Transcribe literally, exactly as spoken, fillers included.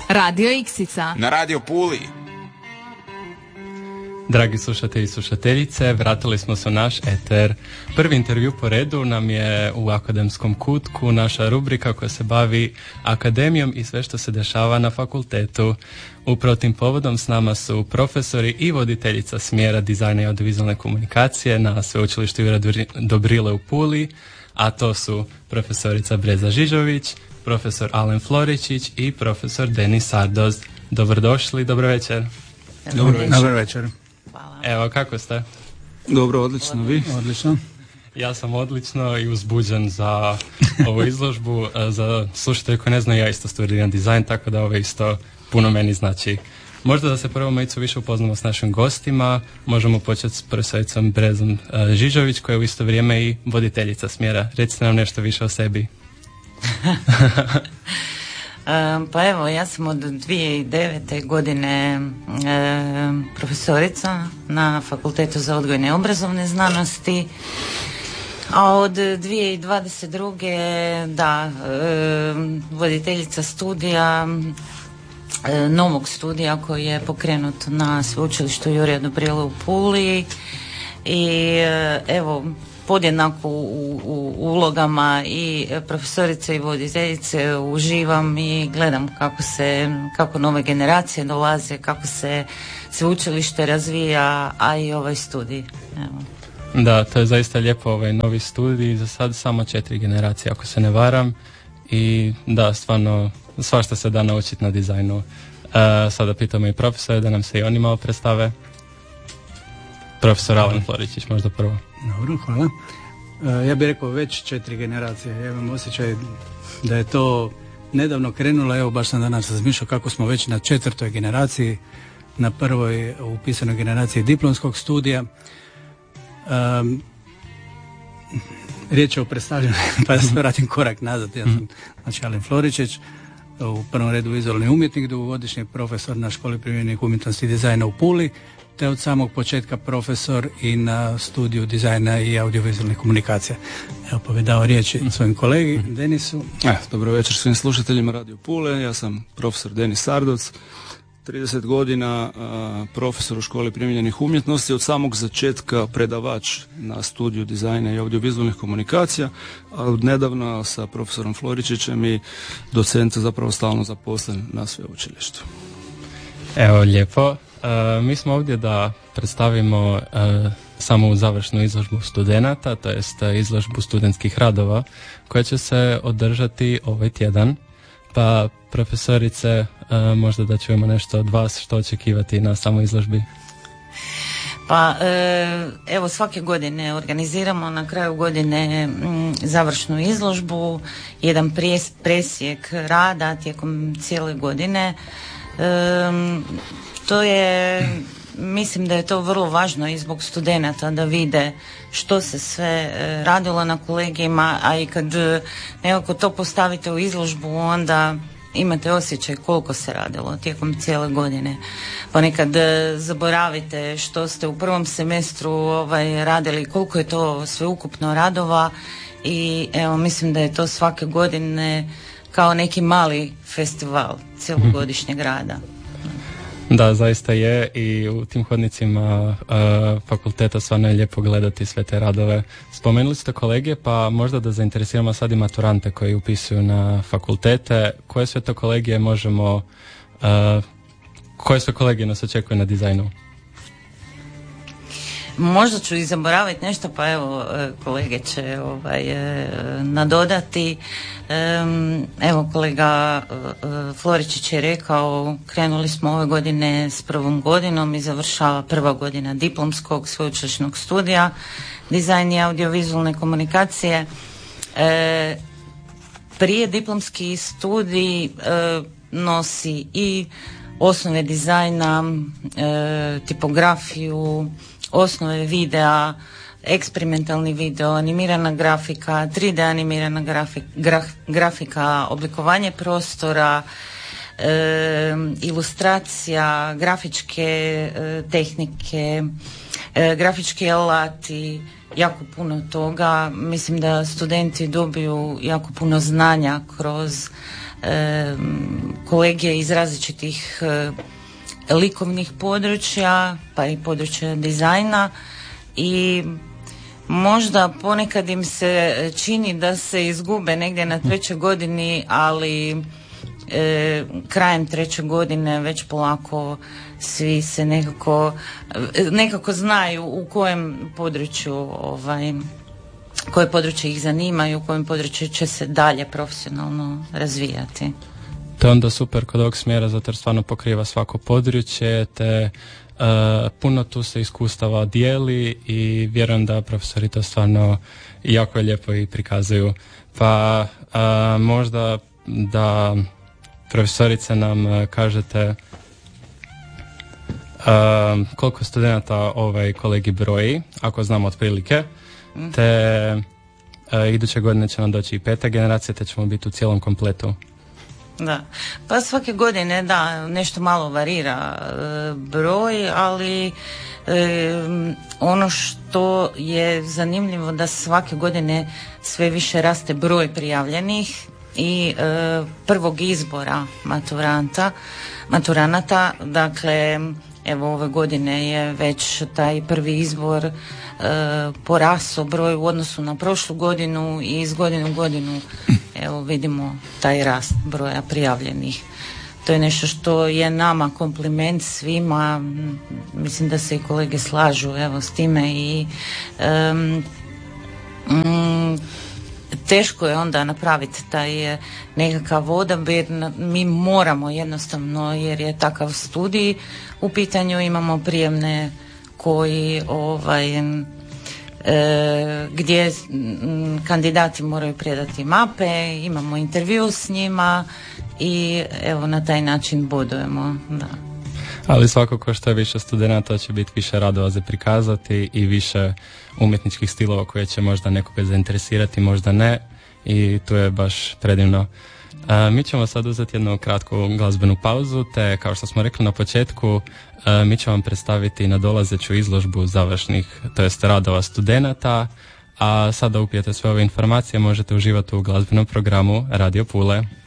Radio Iksica. Na Radio Puli. Dragi slušatelji i slušateljice, vratili smo se u naš eter. Prvi intervju po redu nam je u Akademskom kutku, naša rubrika koja se bavi akademijom i sve što se dešava na fakultetu. Upravo tim povodom s nama su profesori i voditeljica smjera dizajna i audiovizualne komunikacije na Sveučilištu Juraj Dobrile u Puli, a to su profesorica Breza Žižović, profesor Alen Floričić i profesor Denis Sardoz. Dobrodošli, dobro večer. Dobro večer. Dobro večer. Evo, kako ste? Dobro, odlično, vi? Odlično. Ja sam odlično i uzbuđen za ovu izložbu. Za slušatelje koji ne znaju, ja isto studiram dizajn, tako da ovo isto puno meni znači. Možda da se prvo majicu više upoznamo s našim gostima. Možemo početi s profesoricom Brezom Žižović, koja je u isto vrijeme i voditeljica smjera. Recite nam nešto više o sebi. Pa evo, ja sam od dvije tisuće devete. godine e, profesorica na Fakultetu za odgojne i obrazovne znanosti, a od dvije tisuće dvadeset druge. da, e, voditeljica studija, e, novog studija koji je pokrenut na Sveučilištu Juraj Dobrile u Puli i e, evo, podjednako u, u ulogama i profesorice i voditeljice uživam i gledam kako se, kako nove generacije dolaze, kako se sveučilište razvija, a i ovaj studij. Evo. Da, to je zaista lijepo, ovaj novi studij, za sad samo četiri generacije ako se ne varam, i da, stvarno svašta se da naučiti na dizajnu. Uh, sada pitamo i profesore da nam se i oni malo predstave. Profesor Alen Floričić, možda prvo. Dobro, hvala. E, ja bih rekao već četiri generacije. Ja imam osjećaj da je to nedavno krenulo. Evo, baš sam danas razmišljao kako smo već na četvrtoj generaciji, na prvoj upisanoj generaciji diplomskog studija. E, riječ je o predstavljanju, pa da se vratim korak nazad. Ja sam, znači, Alen Floričić, u prvom redu vizualni umjetnik, dugogodišnji profesor na Školi primijenjenih umjetnosti i dizajna u Puli, te od samog početka profesor i na studiju dizajna i audiovizualnih komunikacija. Evo, pa bih dao riječi svojim kolegi Denisu. Eh, dobro večer svim slušateljima Radio Pule, ja sam profesor Denis Sardoz, trideset godina a, profesor u Školi primijenjenih umjetnosti, od samog začetka predavač na studiju dizajna i audiovizualnih komunikacija, a od nedavno sa profesorom Floričićem i docent zapravo stalno zaposlen na sveučilištu. Evo, lijepo. Uh, mi smo ovdje da predstavimo uh, samo završnu izložbu studenata, to jest izložbu studentskih radova, koja će se održati ovaj tjedan. Pa, profesorice, uh, možda da čujemo nešto od vas, što očekivati na samoj izložbi? Pa, evo, svake godine organiziramo na kraju godine m, završnu izložbu, jedan pres, presjek rada tijekom cijele godine. Um, to je, mislim da je to vrlo važno i zbog studenata da vide što se sve radilo na kolegijima, a i kad nekako to postavite u izložbu, onda imate osjećaj koliko se radilo tijekom cijele godine. Ponekad zaboravite što ste u prvom semestru ovaj, radili, koliko je to sveukupno radova, i evo, mislim da je to svake godine kao neki mali festival cijelogodišnjeg rada. Da, zaista je, i u tim hodnicima uh, fakulteta stvarno je lijepo gledati sve te radove. Spomenuli ste kolegije, pa možda da zainteresiramo sad i maturante koji upisuju na fakultete. Koje sve to kolegije možemo, uh, koje sve kolegije nas očekuje na dizajnu? Možda ću i zaboraviti nešto, pa evo, kolege će ovaj, nadodati. Evo, kolega Floričić je rekao, krenuli smo ove godine s prvom godinom i završava prva godina diplomskog sveučilišnog studija dizajn i audiovizualne komunikacije. Prije diplomski studij nosi i osnove dizajna, tipografiju, osnove videa, eksperimentalni video, animirana grafika, tri D animirana grafik, graf, grafika, oblikovanje prostora, e, ilustracija, grafičke e, tehnike, e, grafički alati, jako puno toga. Mislim da studenti dobiju jako puno znanja kroz, e, kolege iz različitih e, likovnih područja, pa i područja dizajna, i možda ponekad im se čini da se izgube negdje na trećoj godini, ali e, krajem treće godine već polako svi se nekako nekako znaju u kojem području ovaj, koje područje ih zanima i u kojem području će se dalje profesionalno razvijati. To je onda super kod ovog smjera, zato jer stvarno pokriva svako područje, te uh, puno tu se iskustava dijeli i vjerujem da profesori to stvarno jako lijepo i prikazuju. Pa uh, možda da profesorice nam uh, kažete uh, koliko studenata ovaj kolegi broji, ako znamo otprilike, te uh, iduće godine će nam doći i peta generacija, te ćemo biti u cijelom kompletu. Da, pa svake godine da, nešto malo varira e, broj, ali e, ono što je zanimljivo da svake godine sve više raste broj prijavljenih i e, prvog izbora maturanta, maturanata, dakle evo ove godine je već taj prvi izbor e, porasao broj u odnosu na prošlu godinu i iz godine u godinu evo vidimo taj rast broja prijavljenih. To je nešto što je nama kompliment svima, mislim da se i kolege slažu evo s time i um, um, teško je onda napraviti taj nekakav odabir, mi moramo jednostavno, jer je takav studij u pitanju, imamo prijemne koji ovaj E, gdje m, kandidati moraju predati mape, imamo intervju s njima i evo na taj način bodujemo. Da. Ali svakako što je više studenata će biti više radova za prikazati i više umjetničkih stilova koje će možda nekoga zainteresirati, možda ne, i tu je baš predivno. E, mi ćemo sad uzeti jednu kratku glazbenu pauzu, te kao što smo rekli na početku, e, mi ćemo vam predstaviti nadolazeću izložbu završnih, to jest radova studenata, a sada upijete sve ove informacije možete uživati u glazbenom programu Radio Pule.